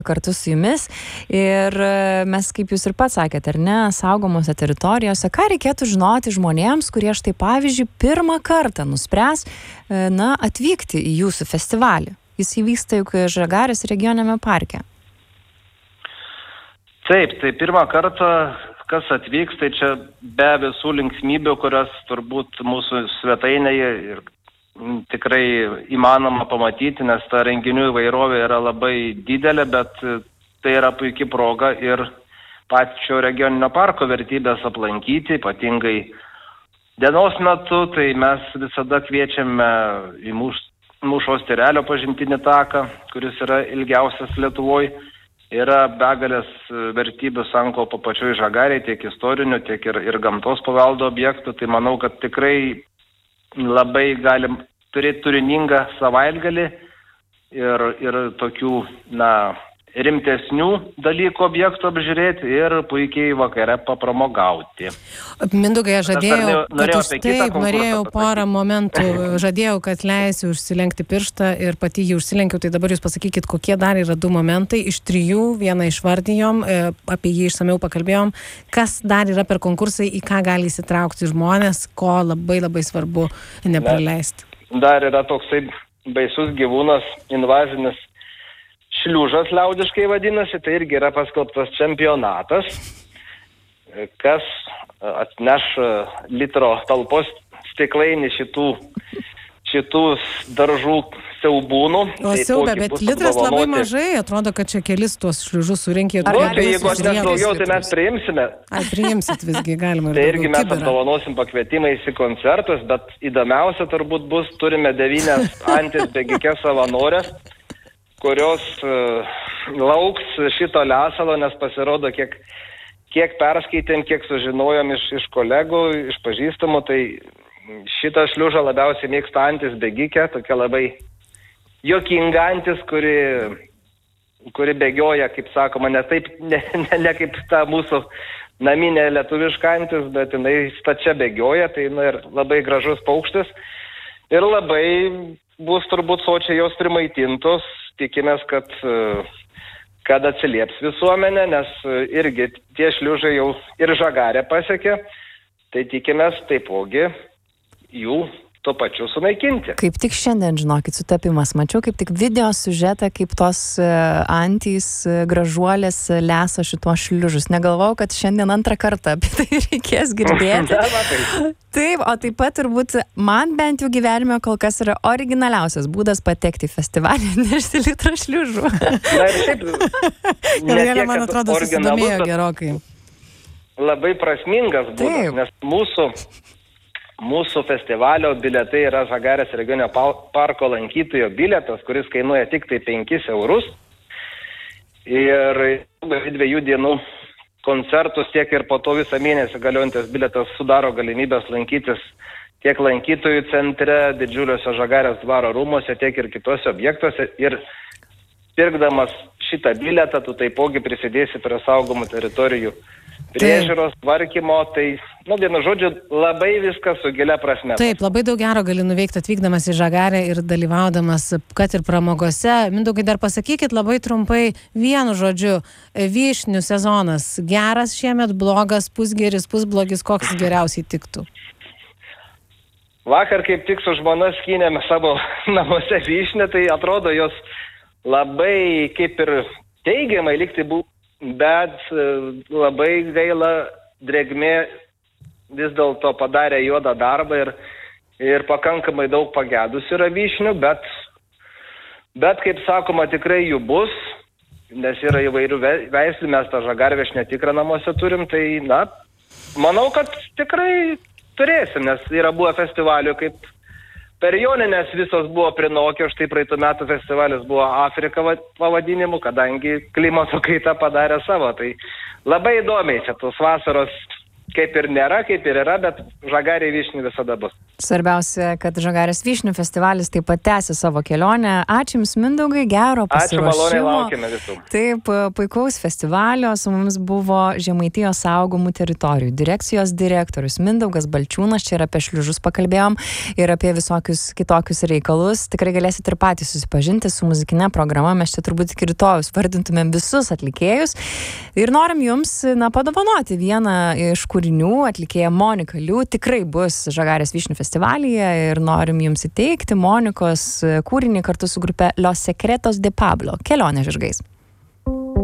kartu su jumis ir mes, kaip jūs ir pats sakėte, ar ne, saugomose teritorijose, ką reikėtų žinoti žmonėms, kurie štai pavyzdžiui pirmą kartą nuspręs atvykti į jūsų festivalį. Jis įvyksta juk Žagarės regioniniame parke. Taip, tai pirmą kartą, kas atvyks, tai čia be visų linksmybių, kurias turbūt mūsų svetainėje ir tikrai įmanoma pamatyti, nes ta renginių įvairovė yra labai didelė, bet tai yra puikia proga ir pačio regioninio parko vertybės aplankyti, ypatingai dienos metu, tai mes visada kviečiame į Mūšos Tyrelio pažintinį taką, kuris yra ilgiausias Lietuvoje. Yra begalės vertybių sankaupa pačioj Žagarėje, tiek istorinių, tiek ir gamtos paveldo objektų, tai manau, kad tikrai labai galim turėti turiningą savaitgalį ir tokių, rimtesnių dalykų objektų apžiūrėti ir puikiai vakare papramogauti. Mindaugai, aš norėjau porą momentų, žadėjau, kad leisiu užsilenkti pirštą ir pati jį užsilenkiau, tai dabar jūs pasakykit, kokie dar yra 2 momentai, iš 3 vieną išvardijom, apie jį išsamiau pakalbėjom, kas dar yra per konkursai, į ką gali įsitraukti žmonės, ko labai labai svarbu nepraleisti. Dar yra toksai baisus gyvūnas, invazinis šliužas liaudiškai vadinasi, tai irgi yra paskelbtas čempionatas, kas atneš litro talpos stiklainį šitų daržų siaubūnų. O siaubė, bet litras labai mažai, atrodo, kad čia kelis tuos šliužus surinkė. Jeigu atneš daugiau, tai mes priimsime. Priimsit visgi, galima ir tai irgi mes apdovanosim pakvietimais į koncertus, bet įdomiausia turbūt bus, turime 9 antis bėgikės savanorės, kurios lauks šito lesalo, nes pasirodo, kiek perskaitėm, kiek sužinojom iš kolegų, iš pažįstamų, tai šitą šliužą labiausiai mėgsta antis bėgikė, tokia labai juokinga antis, kuri bėgioja, kaip sakoma, ne kaip ta mūsų naminė lietuviška antis, bet jinai stačia bėgioja, tai ir labai gražus paukštis ir labai bus turbūt sočiai jos primaitintos. Tikimės, kad atsilieps visuomenė, nes irgi tie šliužai jau ir Žagarę pasiekė, tai tikimės taipogi jų tuo pačiu sunaikinti. Kaip tik šiandien, žinokit, sutapimas. Mačiau kaip tik video siužetą, kaip tos antys gražuolės lesa šituos šliužus. Negalvojau, kad šiandien antrą kartą apie tai reikės girdėti. Taip, o taip pat turbūt man bent jau gyvenime kol kas yra originaliausias būdas patekti į festivalį, nešti litrą šliužų. Na ir taip, Gabrielė, man atrodo, susidomėjo gerokai. Labai prasmingas būdas, nes mūsų festivalio bilietai yra Žagarės regioninio parko lankytojo bilietas, kuris kainuoja tik tai 5 eurus. Ir 2 dienų koncertus, tiek ir po to visą mėnesį galiojantis bilietas sudaro galimybės lankytis tiek lankytojų centre, didžiuliuose Žagarės dvaro rūmuose, tiek ir kitose objektuose. Ir pirkdamas šitą bilietą, tu taipogi prisidėsi prie saugomų teritorijų priežiūros, tvarkymo, tai, vienu žodžiu, labai viskas su gilia prasme. Taip, labai daug gero gali nuveikti atvykdamas į Žagarę ir dalyvaudamas, kad ir pramogose. Mindaugai, dar pasakykit labai trumpai vienu žodžiu, vyšnių sezonas geras šiemet, blogas, pusgeris, pusblogis, koks geriausiai tiktų? Vakar kaip tik su žmona skynėme savo namuose vyšnę, tai atrodo jos labai kaip ir teigiamai likti buvo, bet labai gaila, drėgmė vis dėlto padarė juodą darbą ir pakankamai daug pagedusių yra vyšnių, bet kaip sakoma, tikrai jų bus, nes yra įvairių veislių, mes tą žagarviešnę tikrą namuose turim, tai manau, kad tikrai turėsim, nes yra buvę festivalių kaip per Joninės visos buvo prinokę, štai praeitų metų festivalis buvo Afrika pavadinimu, kadangi klimato kaita padarė savo. Tai labai įdomiai čia tos vasaros kaip ir nėra, kaip ir yra, bet Žagarė vyšnių visada bus. Svarbiausia, kad Žagarės vyšnių festivalis taip pat tęsia savo kelionę. Ačiū Jums, Mindaugai, gero pasiruošimo. Ačiū, maloniai laukiame visų. Taip, puikaus festivalio. Su mumis buvo Žemaitijos saugomų teritorijų direkcijos direktorius Mindaugas Balčiūnas. Čia ir apie šliužus pakalbėjom ir apie visokius kitokius reikalus. Tikrai galėsit ir patys susipažinti su muzikinė programa. Mes čia turbūt iki rytojus vardintumėm visus atlikėjus. Ir norim Jums, padovanoti vieną iš kūrinių. Atlikėja Monika Liu tikrai bus Žagarės vyšnių festivalyje ir norim Jums įteikti Monikos kūrinį kartu su grupe Los Secretos de Pablo. Kelionė žirgais.